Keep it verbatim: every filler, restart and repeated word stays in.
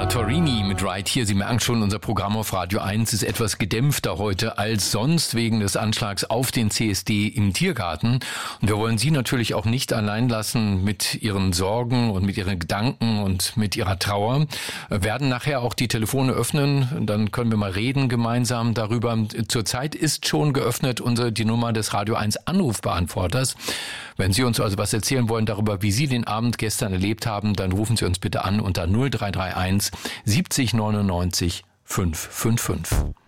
Torini mit Right Here. Sie merken schon, unser Programm auf Radio eins ist etwas gedämpfter heute als sonst wegen des Anschlags auf den C S D im Tiergarten. Und wir wollen Sie natürlich auch nicht allein lassen mit Ihren Sorgen und mit Ihren Gedanken und mit Ihrer Trauer. Wir werden nachher auch die Telefone öffnen, dann können wir mal reden gemeinsam darüber. Zurzeit ist schon geöffnet unsere, die Nummer des Radio eins Anrufbeantworters. Wenn Sie uns also was erzählen wollen darüber, wie Sie den Abend gestern erlebt haben, dann rufen Sie uns bitte an unter null drei drei eins siebzig neunundneunzig fünfhundertfünfundfünfzig.